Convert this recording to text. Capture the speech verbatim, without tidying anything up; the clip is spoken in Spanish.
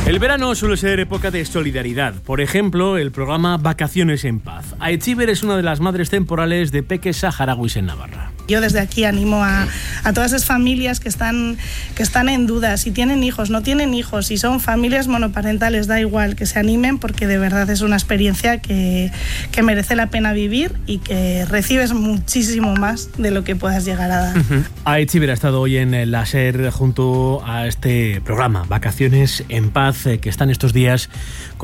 El verano suele ser época de solidaridad. Por ejemplo, el programa Vacaciones en Paz. Aitziber es una de las madres temporales de peques saharauis en Navarra. Yo desde aquí animo a, a todas esas familias que están, que están en duda, si tienen hijos, no tienen hijos, si son familias monoparentales, da igual, que se animen porque de verdad es una experiencia que, que merece la pena vivir y que recibes muchísimo más de lo que puedas llegar a dar. Uh-huh. Aitziber ha estado hoy en la SER junto a este programa Vacaciones en Paz, que están estos días